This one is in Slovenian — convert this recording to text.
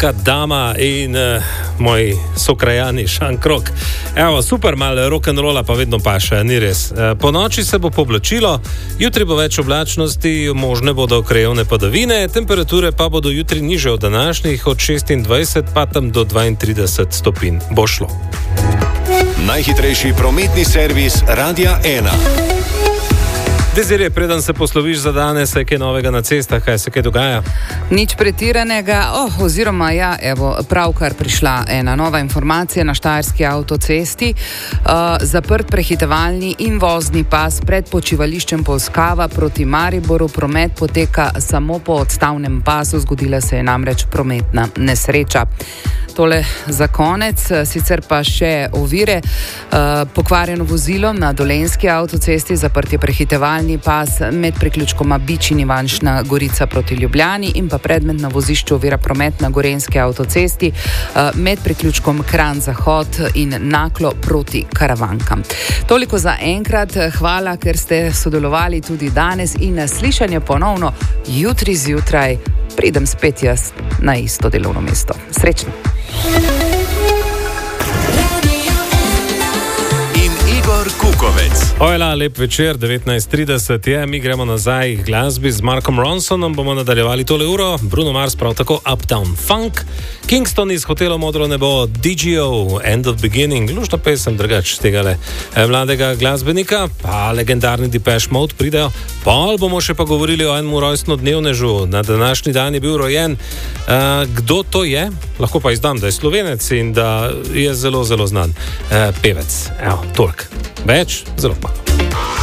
Velika dama in moji sokrajani Šankrok. Evo, super, malo rock'n'rolla pa vedno paše, ni res. Po noči se bo poblačilo, jutri bo več oblačnosti, možne bodo krajevne padavine, temperature pa bodo jutri niže od današnjih, od 26 pa tam do 32 stopinj bo šlo. Najhitrejši prometni servis Radia 1. Dezirje, preden se posloviš za danes, je kaj novega na cestah, kaj se kaj dogaja? Nič pretiranega, oziroma ja, evo, pravkar prišla ena nova informacija na Štajerski avtocesti. Zaprt prehitevalni in vozni pas pred počivališčem Polskava proti Mariboru. Promet poteka samo po odstavnem pasu, zgodila se je namreč prometna nesreča. Tole za konec, sicer pa še ovire. Pokvarjeno vozilo na Dolenjski avtocesti, zaprt je prehitevalni pas med priključkoma Bič in Ivančna Gorica proti Ljubljani in pa predmet na vozišču ovira promet na Gorenjski avtocesti med priključkom Kranj Zahod in Naklo proti Karavankam. Toliko za enkrat, hvala, ker ste sodelovali tudi danes in slišanje ponovno jutri zjutraj. Pridem spet jaz na isto delovno mesto. Srečno! In Igor Kukovec. Ojla, lep večer, 19:30 je, mi gremo nazaj k glasbi z Markom Ronsonom, bomo nadaljevali tole uro, Bruno Mars prav tako Uptown Funk, Kingston iz Hotela Modro nebo, DGO, End of Beginning, lušna pesem drugač tegale mladega glasbenika, pa legendarni Depeche Mode pridejo, pol bomo še pa govorili o enem rojstnodnevnežu, na današnji dan je bil rojen, kdo to je? Lahko pa izdam, da je Slovenec in da je zelo, zelo znan pevec. Evo, toliko. Več, zelo malo.